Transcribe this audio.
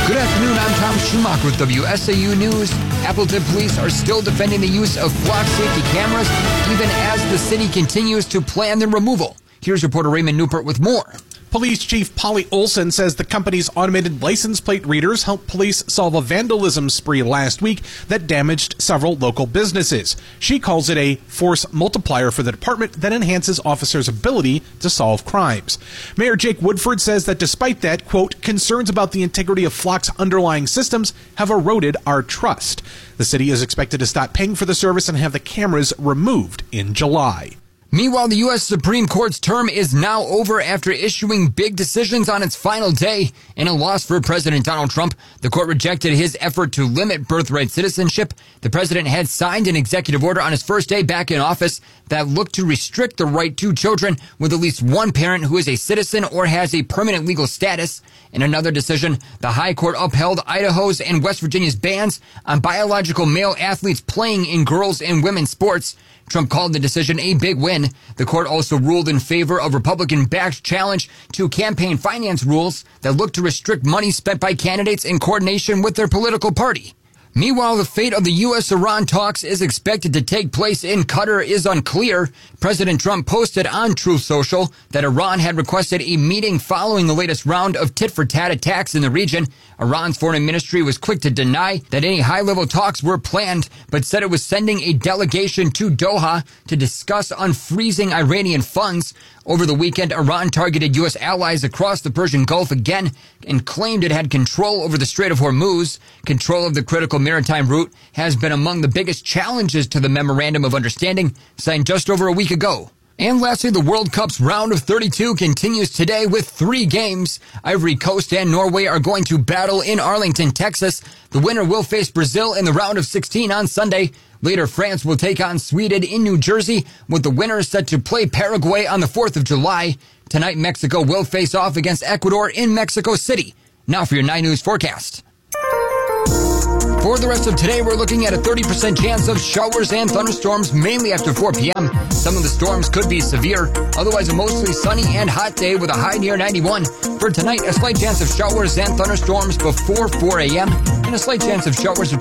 Good afternoon, I'm Tom Schumacher with WSAU News. Appleton police are still defending the use of flock safety cameras, even as the city continues to plan their removal. Here's reporter Raymond Newport with more. Police Chief Polly Olson says the company's automated license plate readers helped police solve a vandalism spree last week that damaged several local businesses. She calls it a force multiplier for the department that enhances officers' ability to solve crimes. Mayor Jake Woodford says that despite that, quote, concerns about the integrity of Flock's underlying systems have eroded our trust. The city is expected to stop paying for the service and have the cameras removed in July. Meanwhile, the U.S. Supreme Court's term is now over after issuing big decisions on its final day. In a loss for President Donald Trump, the court rejected his effort to limit birthright citizenship. The president had signed an executive order on his first day back in office that looked to restrict the right to children with at least one parent who is a citizen or has a permanent legal status. In another decision, the High Court upheld Idaho's and West Virginia's bans on biological male athletes playing in girls' and women's sports. Trump called the decision a big win. The court also ruled in favor of Republican-backed challenge to campaign finance rules that look to restrict money spent by candidates in coordination with their political party. Meanwhile, the fate of the U.S.-Iran talks is expected to take place in Qatar is unclear. President Trump posted on Truth Social that Iran had requested a meeting following the latest round of tit-for-tat attacks in the region. Iran's foreign ministry was quick to deny that any high-level talks were planned, but said it was sending a delegation to Doha to discuss unfreezing Iranian funds. Over the weekend, Iran targeted U.S. allies across the Persian Gulf again and claimed it had control over the Strait of Hormuz. Control of the critical maritime route has been among the biggest challenges to the Memorandum of Understanding signed just over a week ago. And lastly, the World Cup's round of 32 continues today with 3 games. Ivory Coast and Norway are going to battle in Arlington, Texas. The winner will face Brazil in the round of 16 on Sunday. Later, France will take on Sweden in New Jersey, with the winner set to play Paraguay on the 4th of July. Tonight, Mexico will face off against Ecuador in Mexico City. Now for your 9 News forecast. For the rest of today, we're looking at a 30% chance of showers and thunderstorms, mainly after 4 p.m. Some of the storms could be severe. Otherwise, a mostly sunny and hot day with a high near 91. For tonight, a slight chance of showers and thunderstorms before 4 a.m. and a slight chance of showers between